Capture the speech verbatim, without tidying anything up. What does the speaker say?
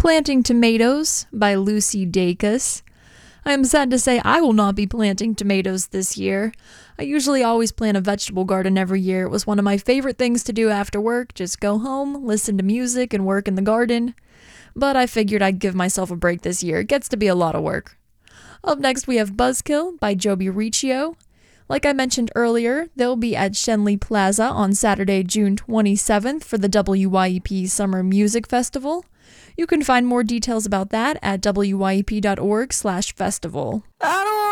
Planting Tomatoes by Lucy Dacus. I am sad to say I will not be planting tomatoes this year. I usually always plant a vegetable garden every year. It was one of my favorite things to do after work, just go home, listen to music, and work in the garden. But I figured I'd give myself a break this year. It gets to be a lot of work. Up next we have Buzzkill by Joby Riccio. Like I mentioned earlier, they'll be at Schenley Plaza on Saturday, June twenty-seventh for the W Y E P Summer Music Festival. You can find more details about that at W Y E P dot org slash festival. I don't